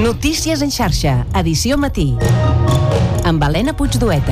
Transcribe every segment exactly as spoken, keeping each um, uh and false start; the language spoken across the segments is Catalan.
Notícies en xarxa, edició matí. Amb Helena Puigdueta.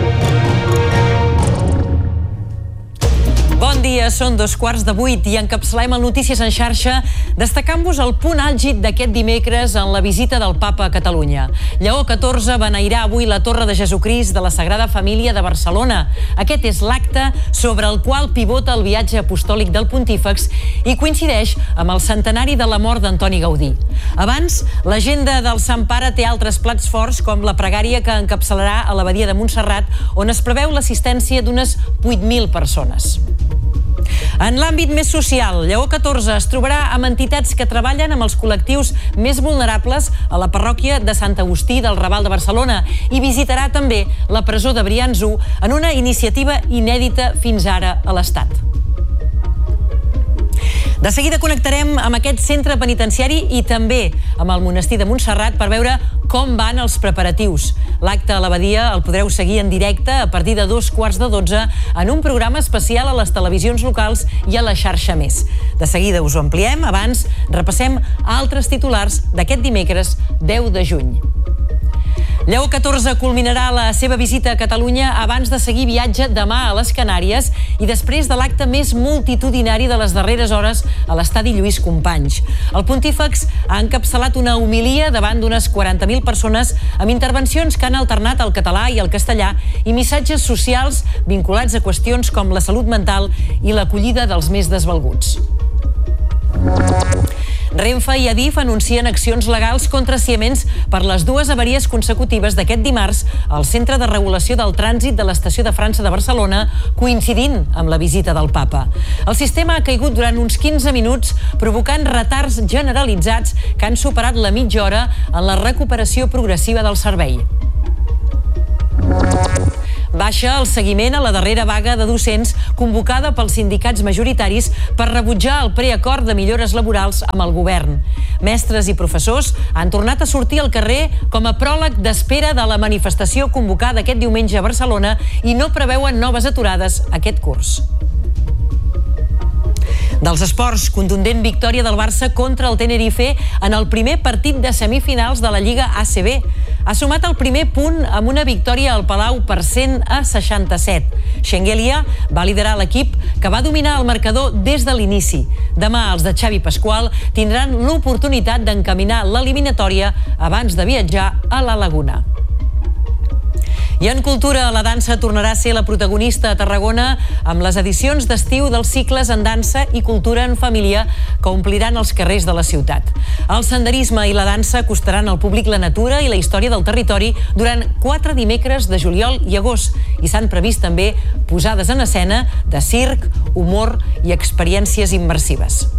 Bon dia, són dos quarts de vuit i encapçalem el Notícies en xarxa destacant-vos el punt àlgid d'aquest dimecres en la visita del Papa a Catalunya. Lleó catorze beneirà avui la Torre de Jesucrist de la Sagrada Família de Barcelona. Aquest és l'acte sobre el qual pivota el viatge apostòlic del pontífex i coincideix amb el centenari de la mort d'Antoni Gaudí. Abans, l'agenda del Sant Pare té altres plats forts com la pregària que encapçalarà a l'abadia de Montserrat, on es preveu l'assistència d'unes vuit mil persones. En l'àmbit més social, Lleó catorze es trobarà amb entitats que treballen amb els col·lectius més vulnerables a la parròquia de Sant Agustí del Raval de Barcelona i visitarà també la presó de Brians u en una iniciativa inèdita fins ara a l'Estat. De seguida connectarem amb aquest centre penitenciari i també amb el monestir de Montserrat per veure com van els preparatius. L'acte a l'abadia el podreu seguir en directe a partir de dos quarts de dotze en un programa especial a les televisions locals i a la xarxa Més. De seguida us ho ampliem, abans repassem altres titulars d'aquest dimecres deu de juny. Lleó catorze culminarà la seva visita a Catalunya abans de seguir viatge demà a les Canàries i després de l'acte més multitudinari de les darreres hores a l'estadi Lluís Companys. El pontífex ha encapçalat una homilia davant d'unes quaranta mil persones amb intervencions que han alternat el català i el castellà i missatges socials vinculats a qüestions com la salut mental i l'acollida dels més desvalguts. Renfe i Adif anuncien accions legals contra Siemens per les dues avaries consecutives d'aquest dimarts al Centre de Regulació del Trànsit de l'Estació de França de Barcelona, coincidint amb la visita del Papa. El sistema ha caigut durant uns quinze minuts, provocant retards generalitzats que han superat la mitja hora en la recuperació progressiva del servei. Baixa el seguiment a la darrera vaga de docents convocada pels sindicats majoritaris per rebutjar el preacord de millores laborals amb el govern. Mestres i professors han tornat a sortir al carrer com a pròleg d'espera de la manifestació convocada aquest diumenge a Barcelona i no preveuen noves aturades aquest curs. Dels esports, contundent victòria del Barça contra el Tenerife en el primer partit de semifinals de la Lliga A C B. Ha sumat el primer punt amb una victòria al Palau per cent a seixanta-set. Schengelia va liderar l'equip que va dominar el marcador des de l'inici. Demà els de Xavi Pasqual tindran l'oportunitat d'encaminar l'eliminatòria abans de viatjar a la Laguna. I en cultura, la dansa tornarà a ser la protagonista a Tarragona amb les edicions d'estiu dels cicles en dansa i cultura en família que ompliran els carrers de la ciutat. El senderisme i la dansa acostaran al públic la natura i la història del territori durant quatre dimecres de juliol i agost i s'han previst també posades en escena de circ, humor i experiències immersives.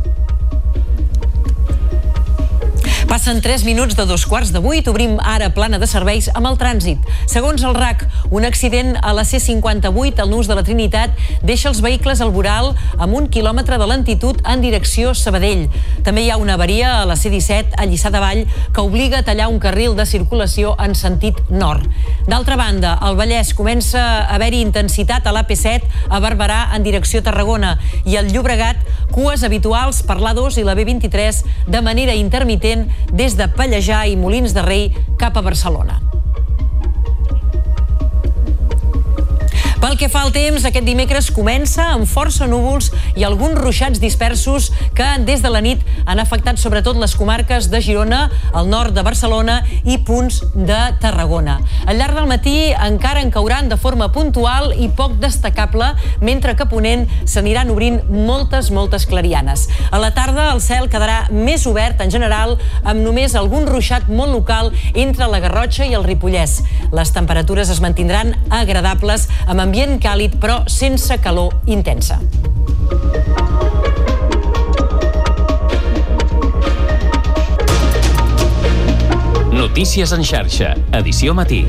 Passen tres minuts de dos quarts de vuit, obrim ara plana de serveis amb el trànsit. Segons el R A C, un accident a la C cinquanta-vuit al nus de la Trinitat deixa els vehicles al voral amb un quilòmetre de lentitud en direcció Sabadell. També hi ha una avaria a la C disset a Lliçà de Vall que obliga a tallar un carril de circulació en sentit nord. D'altra banda, al Vallès comença a haver-hi intensitat a l'A P set a Barberà en direcció Tarragona i al Llobregat cues habituals per l'A dos i la B vint-i-tres de manera intermitent des de Pallejà i Molins de Rei cap a Barcelona. Pel que fa al temps, aquest dimecres comença amb força núvols i alguns ruixats dispersos que des de la nit han afectat sobretot les comarques de Girona, el nord de Barcelona i punts de Tarragona. Al llarg del matí encara en cauran de forma puntual i poc destacable, mentre que a ponent s'aniran obrint moltes, moltes clarianes. A la tarda el cel quedarà més obert en general, amb només algun ruixat molt local entre la Garrotxa i el Ripollès. Les temperatures es mantindran agradables amb ambient càlid però sense calor intensa. Notícies en xarxa, edició matí.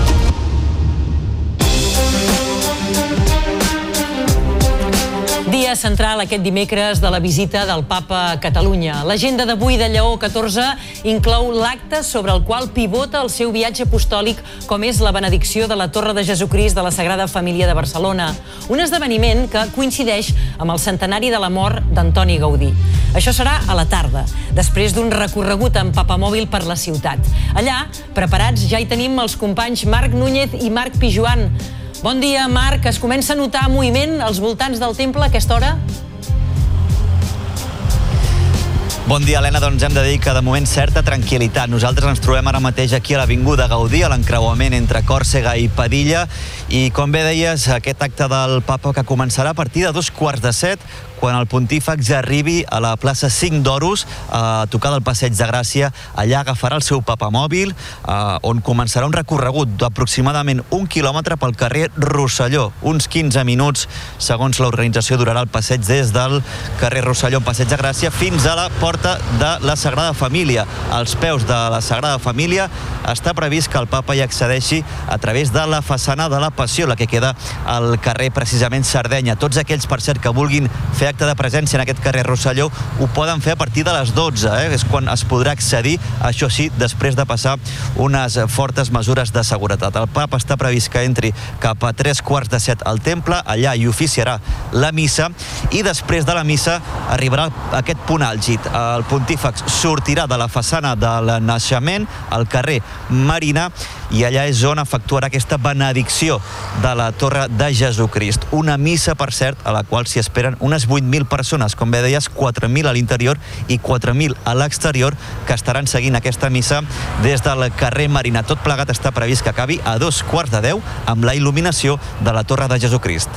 Dia dia central aquest dimecres de la visita del papa a Catalunya. L'agenda d'avui de Lleó catorze inclou l'acte sobre el qual pivota el seu viatge apostòlic, com és la benedicció de la Torre de Jesucrist de la Sagrada Família de Barcelona, un esdeveniment que coincideix amb el centenari de la mort d'Antoni Gaudí. Això serà a la tarda, després d'un recorregut amb papamòbil per la ciutat. Allà, preparats, ja hi tenim els companys Marc Núñez i Marc Pijuan. Bon dia, Marc. Es comença a notar moviment als voltants del temple a aquesta hora? Bon dia, Helena. Doncs hem de dir que de moment certa tranquil·litat. Nosaltres ens trobem ara mateix aquí a l'Avinguda Gaudí, a l'encreuament entre Còrsega i Padilla, i com bé deies, aquest acte del papa que començarà a partir de dos quarts de set, quan el pontífex ja arribi a la plaça cinc d'Oros, a tocar del Passeig de Gràcia. Allà agafarà el seu papamòbil, eh, on començarà un recorregut d'aproximadament un quilòmetre pel carrer Rosselló. Uns quinze minuts, segons l'organització, durarà el passeig des del carrer Rosselló, Passeig de Gràcia, fins a la porta de la Sagrada Família. Als peus de la Sagrada Família està previst que el papa hi accedeixi a través de la façana de la Passió, la que queda al carrer precisament Sardenya. Tots aquells, per cert, que vulguin fer acte de presència en aquest carrer Rosselló ho poden fer a partir de les dotze, eh? És quan es podrà accedir, això sí, després de passar unes fortes mesures de seguretat. El papa està previst que entri cap a tres quarts de set al temple, allà hi oficiarà la missa, i després de la missa arribarà aquest punt àlgid. El pontífex sortirà de la façana del naixement al carrer Marina, i allà és on efectuarà aquesta benedicció de la Torre de Jesucrist. Una missa, per cert, a la qual s'hi esperen unes vuit mil persones, com bé deies, quatre mil a l'interior i quatre mil a l'exterior, que estaran seguint aquesta missa des del carrer Marina. Tot plegat està previst que acabi a dos quarts de deu amb la il·luminació de la Torre de Jesucrist.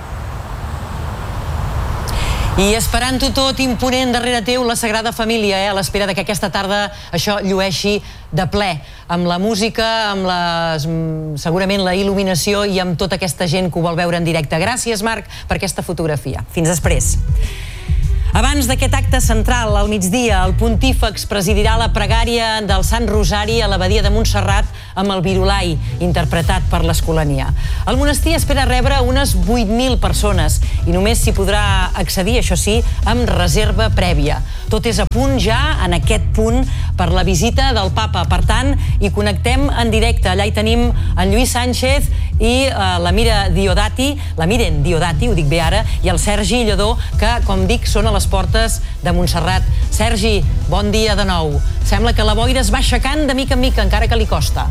I esperant-ho tot imponent darrere teu, la Sagrada Família, eh? A l'espera de que aquesta tarda això llueixi de ple, amb la música, amb les, segurament la il·luminació i amb tota aquesta gent que ho vol veure en directe. Gràcies, Marc, per aquesta fotografia. Fins després. Abans d'aquest acte central, al migdia, el pontífex presidirà la pregària del Sant Rosari a l'abadia de Montserrat amb el Virolai, interpretat per l'Escolania. El monestir espera rebre unes vuit mil persones i només s'hi podrà accedir, això sí, amb reserva prèvia. Tot és a punt ja en aquest punt per la visita del papa. Per tant, hi connectem en directe. Allà hi tenim en Lluís Sánchez i uh, la Mira Diodati, la Miren Diodati, ho dic bé ara, i el Sergi Lledó, que, com dic, són a les portes de Montserrat. Sergi, bon dia de nou. Sembla que la boira es va aixecant de mica en mica, encara que li costa.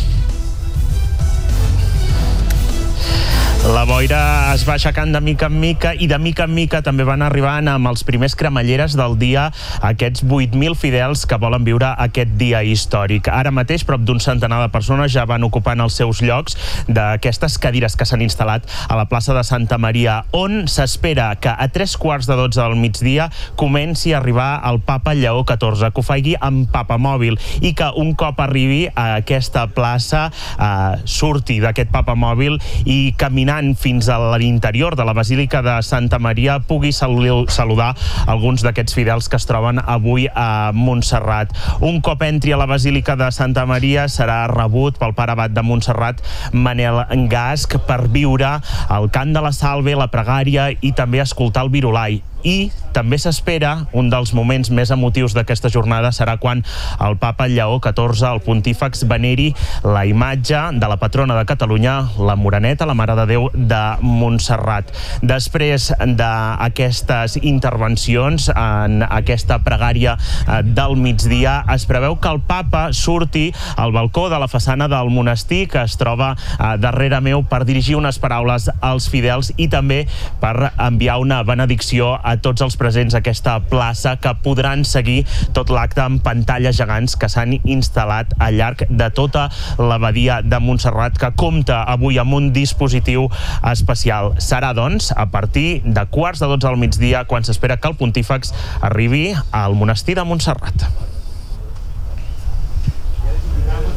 La boira es va aixecant de mica en mica i de mica en mica també van arribant amb els primers cremalleres del dia aquests vuit mil fidels que volen viure aquest dia històric. Ara mateix prop d'un centenar de persones ja van ocupant els seus llocs d'aquestes cadires que s'han instal·lat a la plaça de Santa Maria, on s'espera que a tres quarts de dotze del migdia comenci a arribar el papa Lleó catorze, que ho faci amb papamòbil, i que un cop arribi a aquesta plaça eh, surti d'aquest papamòbil i caminar fins a l'interior de la Basílica de Santa Maria pugui saludar alguns d'aquests fidels que es troben avui a Montserrat. Un cop entri a la Basílica de Santa Maria serà rebut pel pare abat de Montserrat, Manel Gasc, per viure el cant de la salve, la pregària i també escoltar el Virolai. I també s'espera, un dels moments més emotius d'aquesta jornada serà quan el papa Lleó catorze, el pontífex, veneri la imatge de la patrona de Catalunya, la Moreneta, la Mare de Déu de Montserrat. Després d'aquestes intervencions en aquesta pregària del migdia, es preveu que el papa surti al balcó de la façana del monestir, que es troba darrere meu, per dirigir unes paraules als fidels i també per enviar una benedicció a tots els presents a aquesta plaça, que podran seguir tot l'acte amb pantalles gegants que s'han instal·lat al llarg de tota l'abadia de Montserrat, que compta avui amb un dispositiu especial. Serà, doncs, a partir de quarts de dotze del migdia quan s'espera que el pontífex arribi al monestir de Montserrat.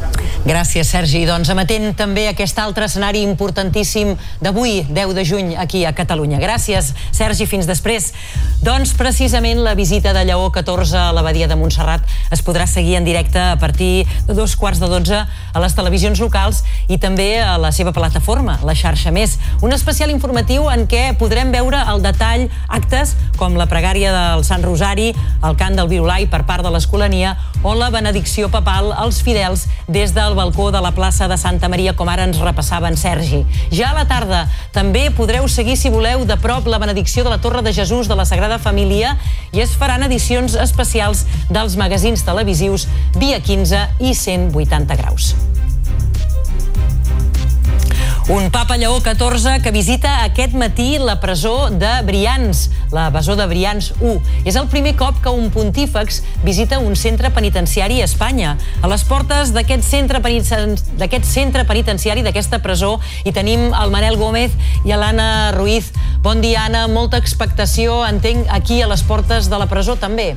Gràcies, Sergi. Doncs emetent també aquest altre escenari importantíssim d'avui, deu de juny, aquí a Catalunya. Gràcies, Sergi, fins després. Doncs precisament la visita de Lleó catorze a l'abadia de Montserrat es podrà seguir en directe a partir de dos quarts de dotze a les televisions locals i també a la seva plataforma, la xarxa Més. Un especial informatiu en què podrem veure el detall actes com la pregària del Sant Rosari, el cant del Virolai per part de l'Escolania o la benedicció papal als fidels des del balcó de la plaça de Santa Maria, com ara ens repassava en Sergi. Ja a la tarda també podreu seguir, si voleu, de prop la benedicció de la Torre de Jesús de la Sagrada Família i es faran edicions especials dels magazins televisius Via quinze i cent vuitanta graus. Un papa Lleó catorze que visita aquest matí la presó de Brians, la presó de Brians u. És el primer cop que un pontífex visita un centre penitenciari a Espanya. A les portes d'aquest centre, peniten... d'aquest centre penitenciari, d'aquesta presó, hi tenim el Manel Gómez i l'Anna Ruiz. Bon dia, Anna. Molta expectació, entenc, aquí a les portes de la presó també.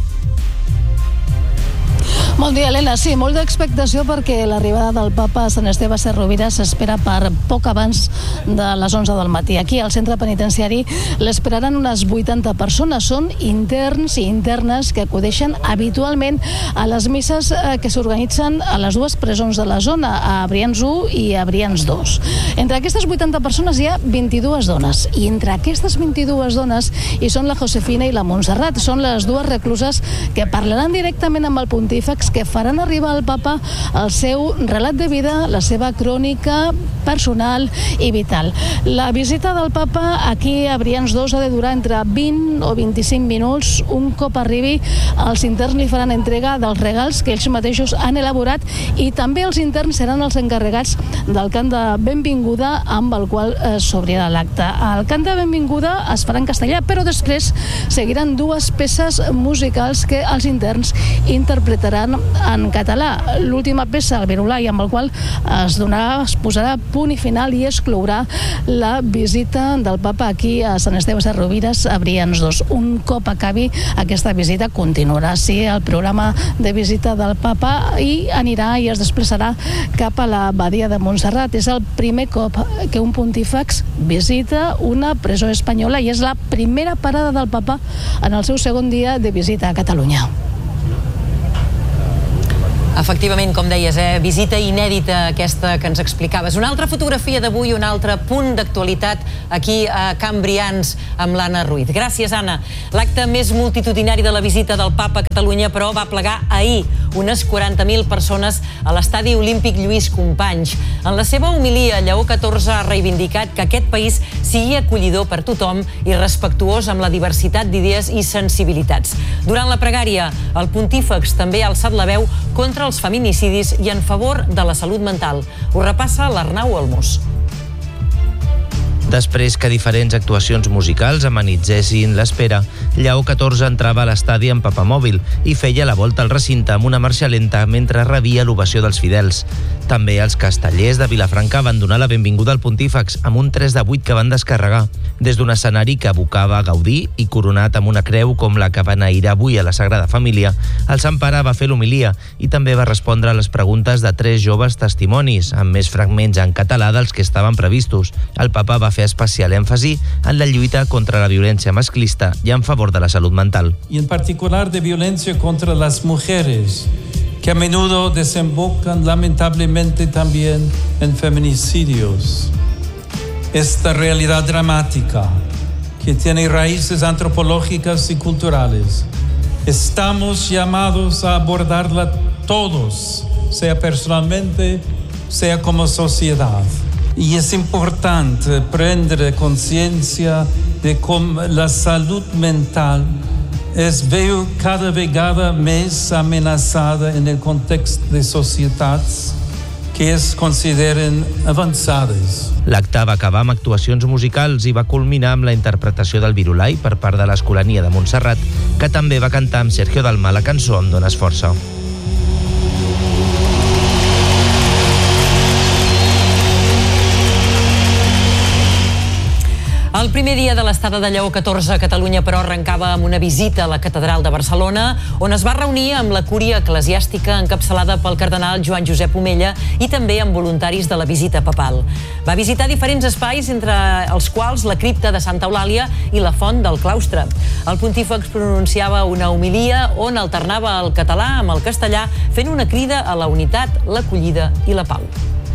Bon dia, Helena. Sí, molta expectació perquè l'arribada del papa a Sant Esteve Sesrovires s'espera per poc abans de les onze del matí. Aquí, al centre penitenciari, l'esperaran unes vuitanta persones. Són interns i internes que acudeixen habitualment a les misses que s'organitzen a les dues presons de la zona, a Brians u i a Brians dos. Entre aquestes vuitanta persones hi ha vint-i-dues dones, i entre aquestes vint-i-dues dones hi són la Josefina i la Montserrat. Són les dues recluses que parlaran directament amb el pontífex, que faran arribar al papa el seu relat de vida, la seva crònica personal i vital. La visita del papa aquí a Brians dos ha de durar entre vint o vint-i-cinc minuts. Un cop arribi, els interns li faran entrega dels regals que ells mateixos han elaborat i també els interns seran els encarregats del cant de benvinguda amb el qual eh, s'obrirà l'acte. El cant de benvinguda es farà en castellà, però després seguiran dues peces musicals que els interns interpretaran en català. L'última peça, el Virolai, amb el qual es donarà, es posarà punt i final i es clourà la visita del papa aquí a Sant Esteve Sesrovires a Brians dos. Un cop acabi aquesta visita continuarà, sí, el programa de visita del papa i anirà i es desplaçarà cap a la badia de Montserrat. És el primer cop que un pontífex visita una presó espanyola i és la primera parada del papa en el seu segon dia de visita a Catalunya. Efectivament, com deies, eh? Visita inèdita aquesta que ens explicaves. Una altra fotografia d'avui, un altre punt d'actualitat aquí a Can Brians amb l'Anna Ruiz. Gràcies, Anna. L'acte més multitudinari de la visita del papa a Catalunya, però, va plegar ahir unes quaranta mil persones a l'estadi olímpic Lluís Companys. En la seva homilia, Lleó catorze ha reivindicat que aquest país sigui acollidor per tothom i respectuós amb la diversitat d'idees i sensibilitats. Durant la pregària, el pontífex també ha alçat la veu contra els feminicidis i en favor de la salut mental. Ho repassa l'Arnau Olmos. Després que diferents actuacions musicals amenitzessin l'espera, Lleó catorze entrava a l'estadi amb papamòbil i feia la volta al recinte amb una marxa lenta mentre rebia l'ovació dels fidels. També els castellers de Vilafranca van donar la benvinguda al pontífex amb un tres de vuit que van descarregar. Des d'un escenari que evocava Gaudí i coronat amb una creu com la que va enairar avui a la Sagrada Família, el Sant Pare va fer l'homilia i també va respondre a les preguntes de tres joves testimonis, amb més fragments en català dels que estaven previstos. El papa va fer especial èmfasi en la lluita contra la violència masclista i en favor de la salud mental. Y en particular de violencia contra las mujeres, que a menudo desembocan lamentablemente también en feminicidios. Esta realidad dramática, que tiene raíces antropológicas y culturales, estamos llamados a abordarla todos, sea personalmente, sea como sociedad. Y es importante prendre conciencia de cómo la salud mental es veu cada vegada més amenaçada en el context de societats que es consideren avançades. L'acte va acabar amb actuacions musicals i va culminar amb la interpretació del Virolai per part de l'Escolania de Montserrat, que també va cantar amb Sergio Dalma la cançó Em dones força. El El primer dia de l'estada de Lleó catorze a Catalunya, però, arrencava amb una visita a la Catedral de Barcelona, on es va reunir amb la cúria eclesiàstica encapçalada pel cardenal Joan Josep Omella i també amb voluntaris de la visita papal. Va visitar diferents espais, entre els quals la cripta de Santa Eulàlia i la font del claustre. El pontífex pronunciava una homilia on alternava el català amb el castellà, fent una crida a la unitat, l'acollida i la pau.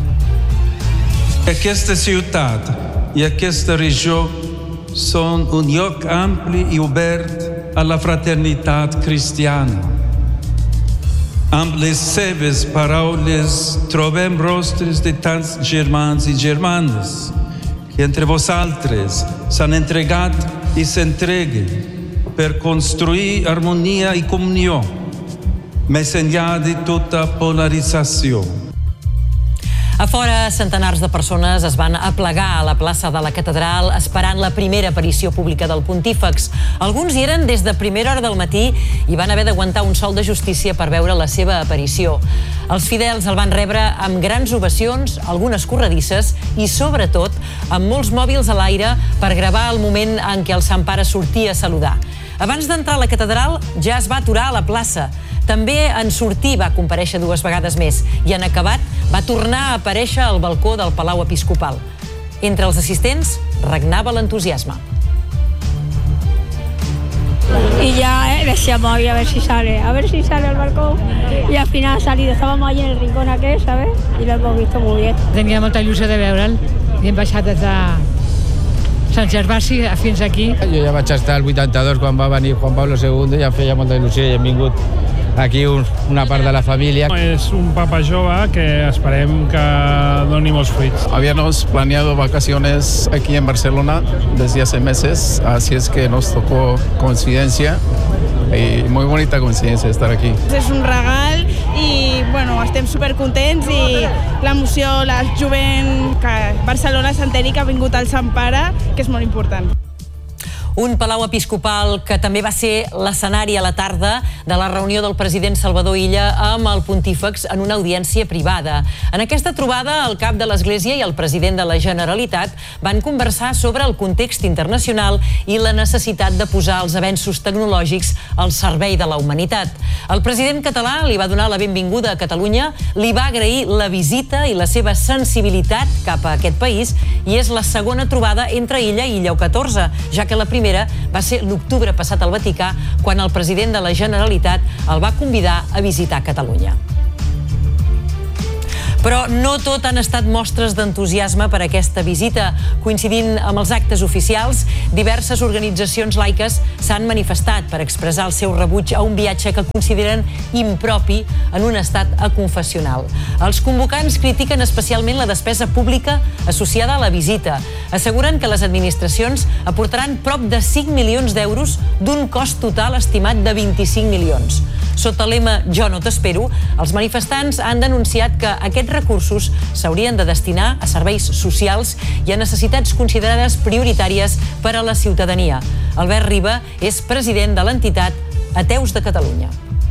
Aquesta ciutat i aquesta regió són un lloc ampli i obert a la fraternitat cristiana. Amb les seves paraules trobem rostres de tants germans i germanes que entre vosaltres s'han entregat i s'entreguen per construir harmonia i comunió, més enllà de tota polarització. A fora, centenars de persones es van aplegar a la plaça de la Catedral esperant la primera aparició pública del pontífex. Alguns hi eren des de primera hora del matí i van haver d'aguantar un sol de justícia per veure la seva aparició. Els fidels el van rebre amb grans ovacions, algunes corredisses i, sobretot, amb molts mòbils a l'aire per gravar el moment en què el Sant Pare sortia a saludar. Abans d'entrar a la catedral ja es va aturar a la plaça. També en sortir va comparèixer dues vegades més i en acabat va tornar a aparèixer al balcó del Palau Episcopal. Entre els assistents regnava l'entusiasme. Y ya eh, decíamos, a ver si sale, a ver si sale al balcón. Y al final ha salido, estábamos allí en el rincón aquel, ¿sabes? Y lo hemos visto muy bien. Tenia molta il·lusió de veure'l i hem baixat des de Sant Gervasi fins aquí. Jo ja vaig estar al vuitanta-dos quan va venir Juan Pablo segundo i em feia molta il·lusió i hem vingut aquí un, una part de la família. És un papa jove que esperem que doni molts fruits. Habíamos planeado vacaciones aquí en Barcelona desde hace meses, así es que nos tocó coincidencia y muy bonita coincidencia estar aquí. És un regal i bueno, estem supercontents i l'emoció, la jovent que Barcelona s'enteri que ha vingut al Sant Pare, que és molt important. Un Palau Episcopal que també va ser l'escenari a la tarda de la reunió del president Salvador Illa amb el pontífex en una audiència privada. En aquesta trobada, el cap de l'Església i el president de la Generalitat van conversar sobre el context internacional i la necessitat de posar els avenços tecnològics al servei de la humanitat. El president català li va donar la benvinguda a Catalunya, li va agrair la visita i la seva sensibilitat cap a aquest país i és la segona trobada entre Illa i Lleó catorze, ja que la primera va ser l'octubre passat al Vaticà, quan el president de la Generalitat el va convidar a visitar Catalunya. Però no tot han estat mostres d'entusiasme per aquesta visita. Coincidint amb els actes oficials, diverses organitzacions laiques s'han manifestat per expressar el seu rebuig a un viatge que consideren impropi en un estat aconfessional. Els convocants critiquen especialment la despesa pública associada a la visita. Asseguren que les administracions aportaran prop de cinc milions d'euros d'un cost total estimat de vint-i-cinc milions. Sota el lema Jo no t'espero, els manifestants han denunciat que aquests recursos s'haurien de destinar a serveis socials i a necessitats considerades prioritàries per a la ciutadania. Albert Riba és president de l'entitat Ateus de Catalunya.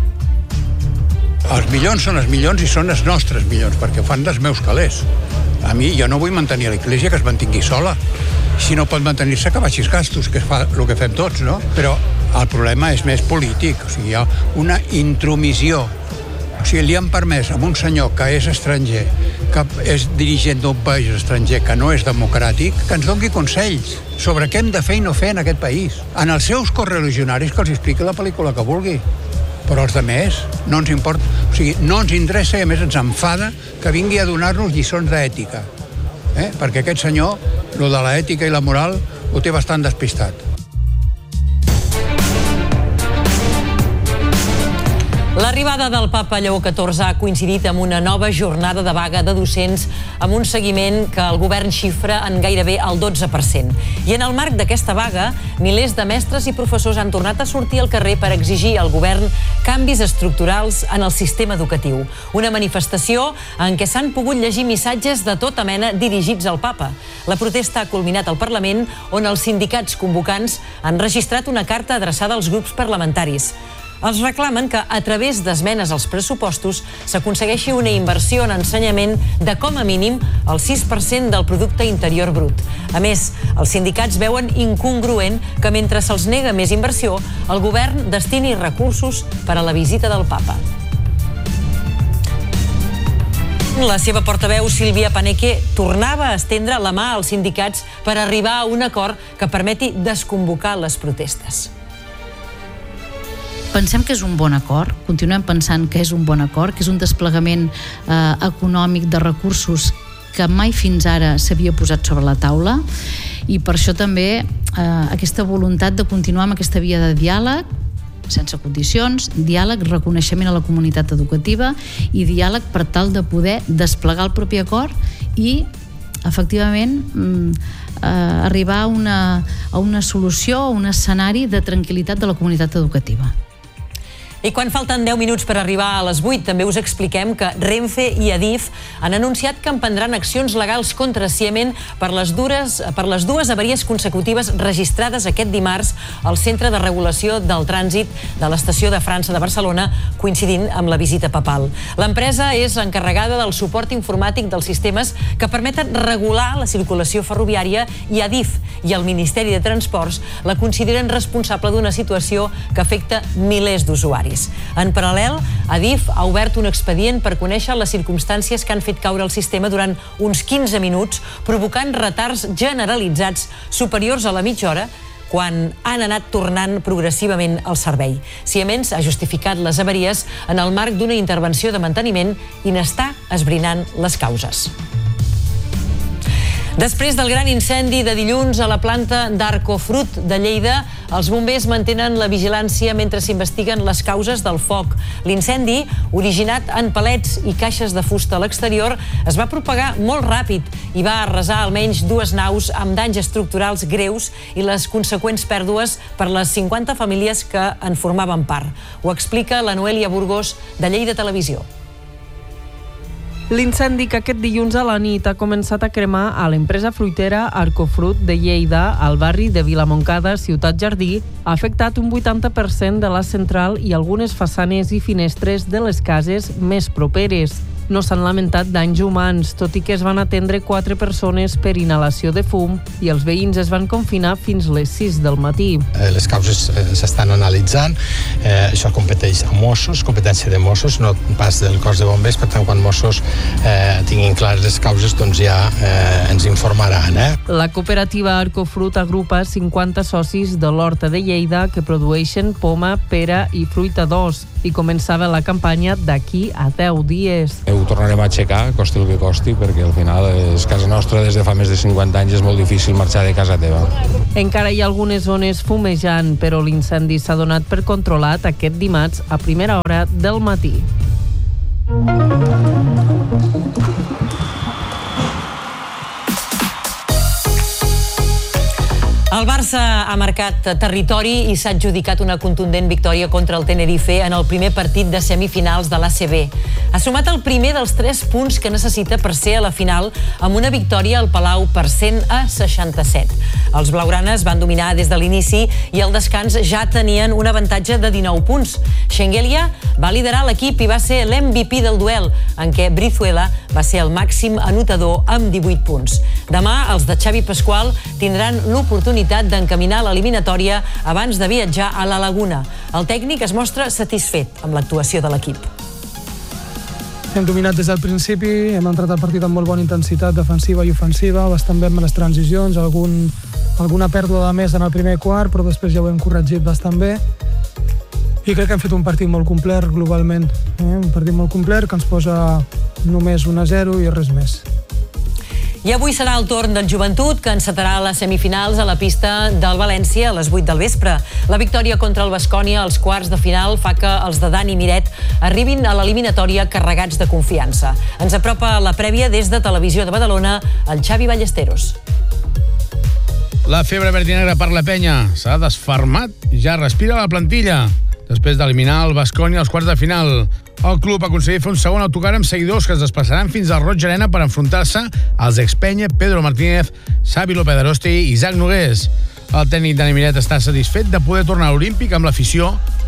Els milions són els milions i són els nostres milions, perquè fan dels meus calés. A mi, jo no vull mantenir l'Església que es mantingui sola. Si no pot mantenir-se, que baixis gastos, que fa el que fem tots, no? Però el problema és més polític, o sigui, hi ha una intromissió. O sigui, li han permès a un senyor que és estranger, que és dirigent d'un país estranger que no és democràtic, que ens doni consells sobre què hem de fer i no fer en aquest país. En els seus correligionaris que els expliqui la pel·lícula que vulgui. Però els altres no ens importa, o sigui, no ens interessa i a més ens enfada que vingui a donar-nos lliçons d'ètica. Eh? Perquè aquest senyor, lo de l'ètica i la moral, ho té bastant despistat. L'arribada del papa Lleó catorze ha coincidit amb una nova jornada de vaga de docents amb un seguiment que el govern xifra en gairebé el dotze per cent. I en el marc d'aquesta vaga, milers de mestres i professors han tornat a sortir al carrer per exigir al govern canvis estructurals en el sistema educatiu. Una manifestació en què s'han pogut llegir missatges de tota mena dirigits al papa. La protesta ha culminat al Parlament, on els sindicats convocants han registrat una carta adreçada als grups parlamentaris. Els reclamen que, a través d'esmenes als pressupostos, s'aconsegueixi una inversió en ensenyament de, com a mínim, el sis per cent del producte interior brut. A més, els sindicats veuen incongruent que, mentre se'ls nega més inversió, el govern destini recursos per a la visita del papa. La seva portaveu, Sílvia Paneque, tornava a estendre la mà als sindicats per arribar a un acord que permeti desconvocar les protestes. Pensem que és un bon acord, continuem pensant que és un bon acord, que és un desplegament eh, econòmic de recursos que mai fins ara s'havia posat sobre la taula, i per això també eh, aquesta voluntat de continuar amb aquesta via de diàleg, sense condicions, diàleg, reconeixement a la comunitat educativa i diàleg per tal de poder desplegar el propi acord i, efectivament, eh, arribar a una, a una solució, a un escenari de tranquil·litat de la comunitat educativa. I quan falten deu minuts per arribar a les vuit, també us expliquem que Renfe i Adif han anunciat que emprendran accions legals contra Siemens per les, dures, per les dues avaries consecutives registrades aquest dimarts al Centre de Regulació del Trànsit de l'Estació de França de Barcelona, coincidint amb la visita papal. L'empresa és l'encarregada del suport informàtic dels sistemes que permeten regular la circulació ferroviària, i Adif i el Ministeri de Transports la consideren responsable d'una situació que afecta milers d'usuaris. En paral·lel, Adif ha obert un expedient per conèixer les circumstàncies que han fet caure el sistema durant uns quinze minuts, provocant retards generalitzats superiors a la mitja hora, quan han anat tornant progressivament al servei. Siemens ha justificat les avaries en el marc d'una intervenció de manteniment i n'està esbrinant les causes. Després del gran incendi de dilluns a la planta d'Arcofrut de Lleida, els bombers mantenen la vigilància mentre s'investiguen les causes del foc. L'incendi, originat en palets i caixes de fusta a l'exterior, es va propagar molt ràpid i va arrasar almenys dues naus amb danys estructurals greus i les conseqüents pèrdues per les cinquanta famílies que en formaven part. Ho explica la Noelia Burgos, de Lleida Televisió. L'incendi que aquest dilluns a la nit ha començat a cremar a l'empresa fruitera Arcofrut de Lleida, al barri de Vilamoncada, Ciutat Jardí, ha afectat un vuitanta per cent de la central i algunes façanes i finestres de les cases més properes. No s'han lamentat danys humans, tot i que es van atendre quatre persones per inhalació de fum i els veïns es van confinar fins les sis del matí. Eh, les causes eh, s'estan analitzant, eh, això competeix a Mossos, competència de Mossos, no pas del cos de bombers, per tant, quan Mossos eh, tinguin clares les causes, doncs ja eh, ens informaran. Eh? La cooperativa Arcofrut agrupa cinquanta socis de l'Horta de Lleida que produeixen poma, pera i fruita d'os i començava la campanya d'aquí a deu dies. Ho tornarem a aixecar, costi el que costi, perquè al final és casa nostra des de fa més de cinquanta anys, és molt difícil marxar de casa teva. Encara hi ha algunes zones fumejant, però l'incendi s'ha donat per controlat aquest dimarts a primera hora del matí. El Barça ha marcat territori i s'ha adjudicat una contundent victòria contra el Tenerife en el primer partit de semifinals de l'A C B. Ha sumat el primer dels tres punts que necessita per ser a la final amb una victòria al Palau per cent a seixanta-set. Els blaugranes van dominar des de l'inici i al descans ja tenien un avantatge de dinou punts. Schengelia va liderar l'equip i va ser l'M V P del duel, en què Brizuela va ser el màxim anotador amb divuit punts. Demà els de Xavi Pasqual tindran l'oportunitat d'encaminar l'eliminatòria abans de viatjar a la Laguna. El tècnic es mostra satisfet amb l'actuació de l'equip. Hem dominat des del principi, hem entrat al partit amb molt bona intensitat defensiva i ofensiva, bastant bé amb les transicions, algun, alguna pèrdua de més en el primer quart, però després ja ho hem corregit bastant bé. I crec que hem fet un partit molt complet globalment, eh? un partit molt complet que ens posa només un a zero i res més. I avui serà el torn del Joventut, que encetarà les semifinals a la pista del València a les vuit del vespre. La victòria contra el Baskonia als quarts de final fa que els de Dani Miret arribin a l'eliminatòria carregats de confiança. Ens apropa la prèvia des de Televisió de Badalona, el Xavi Ballesteros. La febre verdinegra per la penya s'ha desfermat i ja respira la plantilla. Després d'eliminar el Baskonia als quarts de final, el club ha aconseguit fer un segon autocar amb seguidors que es desplaçaran fins al Roig Arena per enfrontar-se als expenya Pedro Martínez, Xavi López Arosti i Isaac Nogués. El tècnic Dani Miret està satisfet de poder tornar a l'Olímpic amb l'afició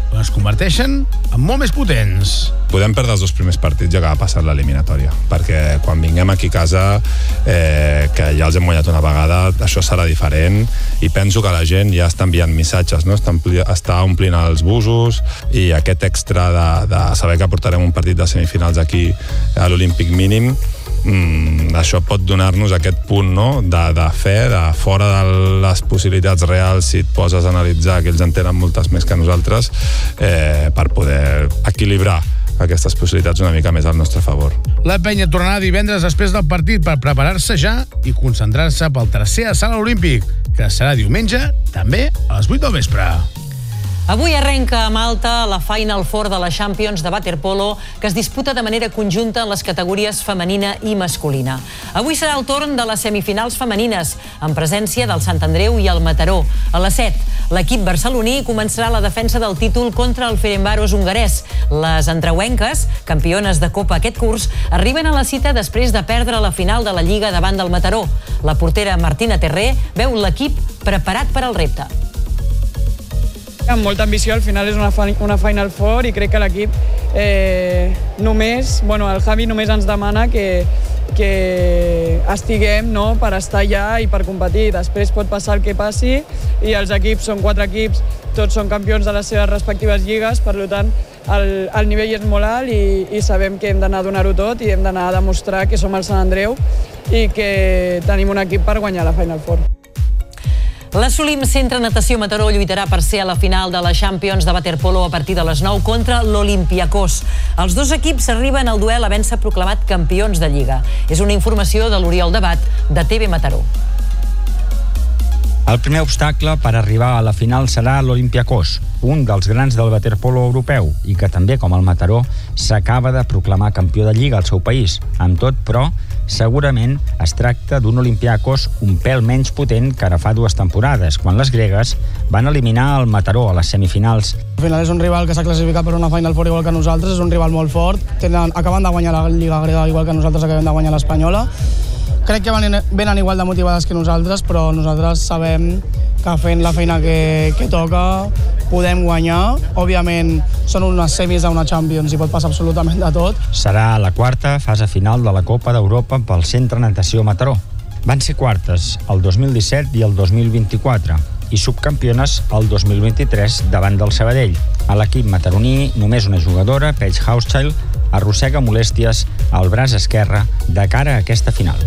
on es converteixen en molt més potents. Podem perdre els dos primers partits i acabar passant l'eliminatòria, perquè quan vinguem aquí a casa, eh, que ja els hem guanyat una vegada, això serà diferent, i penso que la gent ja està enviant missatges, no? està, ampli, està omplint els busos, i aquest extra de, de saber que portarem un partit de semifinals aquí a l'Olímpic mínim, Mm, això pot donar-nos aquest punt, no? de, de fe, de fora de les possibilitats reals, si et poses a analitzar, que ells en tenen moltes més que nosaltres, eh, per poder equilibrar aquestes possibilitats una mica més al nostre favor. La penya tornarà divendres després del partit per preparar-se ja i concentrar-se pel tercer assalt olímpic, que serà diumenge, també a les vuit del vespre. Avui arrenca a Malta la Final Four de la Champions de waterpolo, que es disputa de manera conjunta en les categories femenina i masculina. Avui serà el torn de les semifinals femenines, en presència del Sant Andreu i el Mataró. A les set, l'equip barceloní començarà la defensa del títol contra el Ferencváros hongarès. Les andreuenques, campiones de Copa aquest curs, arriben a la cita després de perdre la final de la Lliga davant del Mataró. La portera Martina Terré veu l'equip preparat per al repte. Amb molta ambició, al final és una, una Final Four i crec que l'equip eh, només, bueno, el Javi només ens demana que, que estiguem, no?, per estar allà i per competir. Després pot passar el que passi i els equips són quatre equips, tots són campions de les seves respectives lligues, per tant el, el nivell és molt alt i, i sabem que hem d'anar a donar-ho tot i hem d'anar a demostrar que som el Sant Andreu i que tenim un equip per guanyar la Final Four. L'Assolim Centre Natació Mataró lluitarà per ser a la final de la Champions de waterpolo a partir de les nou contra l'Olympiacos. Els dos equips arriben al duel havent-se proclamat campions de Lliga. És una informació de l'Oriol Debat, de T V Mataró. El primer obstacle per arribar a la final serà l'Olympiacos, un dels grans del waterpolo europeu i que també, com el Mataró, s'acaba de proclamar campió de Lliga al seu país. Amb tot, però, segurament es tracta d'un Olympiacos un pèl menys potent que ara fa dues temporades, quan les gregues van eliminar el Mataró a les semifinals. Al final és un rival que s'ha classificat per una Final Four igual que nosaltres, és un rival molt fort, tenen, acaben de guanyar la Lliga grega igual que nosaltres acabem de guanyar l'Espanyola. Crec que venen, venen igual de motivades que nosaltres, però nosaltres sabem que fent la feina que, que toca podem guanyar. Òbviament són unes semis d'una Champions i pot passar absolutament de tot. Serà la quarta fase final de la Copa d'Europa pel Centre Natació Mataró. Van ser quartes el dos mil disset i el dos mil vint-i-quatre i subcampiones el dos mil vint-i-tres davant del Sabadell. A l'equip mataroní, només una jugadora, Paige Hauschild, arrossega molèsties al braç esquerre de cara a aquesta final.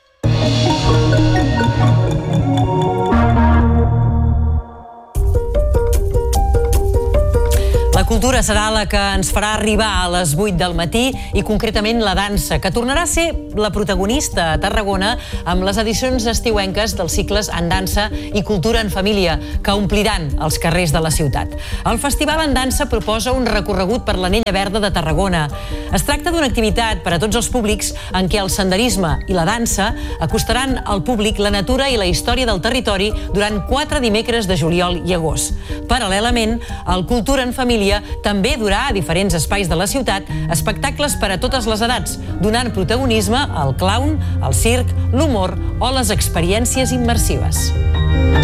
La cultura serà la que ens farà arribar a les vuit del matí i concretament la dansa, que tornarà a ser la protagonista a Tarragona amb les edicions estiuenques dels cicles En dansa i Cultura en família, que ompliran els carrers de la ciutat. El Festival En dansa proposa un recorregut per l'Anella Verda de Tarragona. Es tracta d'una activitat per a tots els públics en què el senderisme i la dansa acostaran al públic la natura i la història del territori durant quatre dimecres de juliol i agost. Paral·lelament, el Cultura en família també durà a diferents espais de la ciutat espectacles per a totes les edats, donant protagonisme al clown, al circ, l'humor o les experiències immersives.